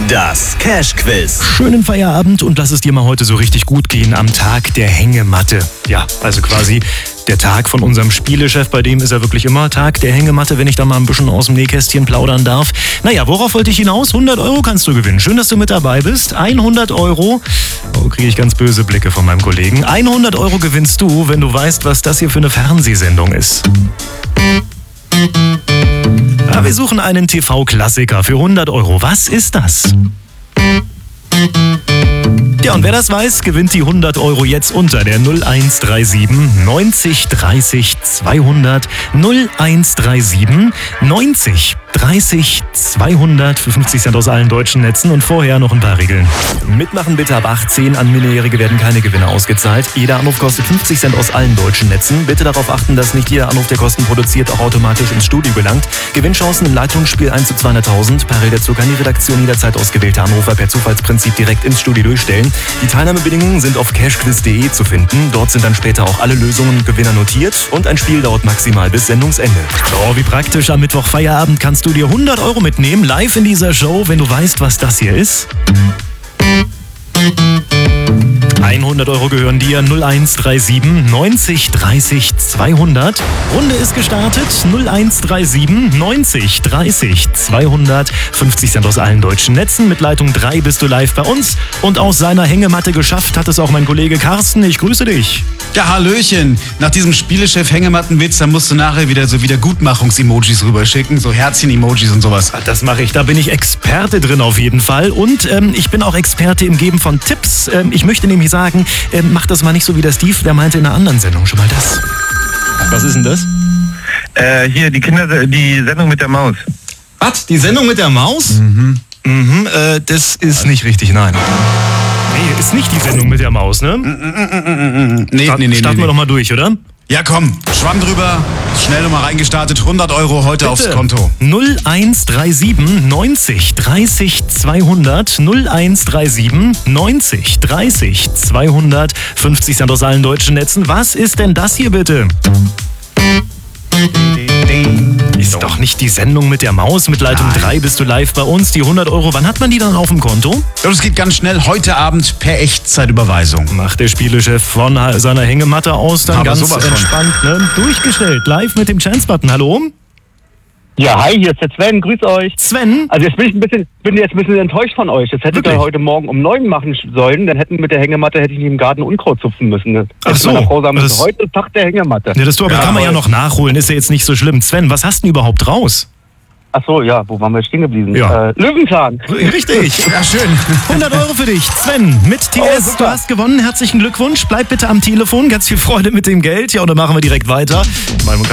Das Cash-Quiz. Schönen Feierabend und lass es dir mal heute so richtig gut gehen am Tag der Hängematte. Ja, also quasi der Tag von unserem Spielechef, bei dem ist er wirklich immer Tag der Hängematte, wenn ich da mal ein bisschen aus dem Nähkästchen plaudern darf. Naja, worauf wollte ich hinaus? 100 Euro kannst du gewinnen. Schön, dass du mit dabei bist. 100 Euro. Oh, kriege ich ganz böse Blicke von meinem Kollegen. 100 Euro gewinnst du, wenn du weißt, was das hier für eine Fernsehsendung ist. Ja, wir suchen einen TV-Klassiker für 100 Euro. Was ist das? Ja, und wer das weiß, gewinnt die 100 Euro jetzt unter der 0137 90 30 200 0137 90 30 200 für 50 Cent aus allen deutschen Netzen und vorher noch ein paar Regeln. Mitmachen bitte ab 18, an Minderjährige werden keine Gewinne ausgezahlt. Jeder Anruf kostet 50 Cent aus allen deutschen Netzen. Bitte darauf achten, dass nicht jeder Anruf, der Kosten produziert, auch automatisch ins Studio gelangt. Gewinnchancen im Leitungsspiel 1 zu 200.000. Parallel dazu kann die Redaktion jederzeit ausgewählte Anrufer per Zufallsprinzip direkt ins Studio durchstellen. Die Teilnahmebedingungen sind auf cashquiz.de zu finden. Dort sind dann später auch alle Lösungen Gewinner notiert und ein Spiel dauert maximal bis Sendungsende. Oh, wie praktisch. Am Mittwoch Feierabend kannst du dir 100 Euro mitnehmen, live in dieser Show, wenn du weißt, was das hier ist. 100 Euro gehören dir, 0137 90 30 200. Runde ist gestartet, 0137 90 30 200. 50 Cent aus allen deutschen Netzen. Mit Leitung 3 bist du live bei uns. Und aus seiner Hängematte geschafft hat es auch mein Kollege Carsten. Ich grüße dich. Ja, Hallöchen. Nach diesem Spielechef-Hängemattenwitz, da musst du nachher wieder so Wiedergutmachungs-Emojis rüberschicken. So Herzchen-Emojis und sowas. Das mache ich, da bin ich Experte drin auf jeden Fall. Und ich bin auch Experte im Geben von Tipps. Ich möchte nämlich sagen, mach das mal nicht so wie der Steve, der meinte in einer anderen Sendung schon mal das. Was ist denn das? Hier, die Sendung mit der Maus. Was? Die Sendung mit der Maus? Das ist nicht richtig, nein. Nee, ist nicht die Sendung mit der Maus, ne? Nee. Starten wir doch mal durch, oder? Ja, komm, Schwamm drüber, schnell nochmal reingestartet, 100 Euro heute bitte aufs Konto. 0137 90 30 200 0137 90 30 200 50 Cent aus allen deutschen Netzen. Was ist denn das hier bitte? Ist doch nicht die Sendung mit der Maus. Mit Leitung 3 bist du live bei uns. Die 100 Euro, wann hat man die dann auf dem Konto? Das geht ganz schnell, heute Abend per Echtzeitüberweisung. Macht der Spielechef von seiner Hängematte aus dann ganz entspannt, ne? Durchgestellt, live mit dem Chance-Button. Hallo? Ja, hi, hier ist der Sven, grüß euch. Sven? Also jetzt bin jetzt ein bisschen enttäuscht von euch. Das hättet ihr heute Morgen um 9 machen sollen, dann mit der Hängematte hätte ich nicht im Garten Unkraut zupfen müssen. Ach so. Meine Frau sagen, heute ist Tag der Hängematte. Ja, das kann man ja noch nachholen, ist ja jetzt nicht so schlimm. Sven, was hast du denn überhaupt raus? Ach so, ja, wo waren wir stehen geblieben? Ja. Löwenzahn. Richtig. Ja, schön. 100 Euro für dich. Sven, mit TS, du hast gewonnen. Herzlichen Glückwunsch. Bleib bitte am Telefon. Ganz viel Freude mit dem Geld. Ja, und dann machen wir direkt weiter.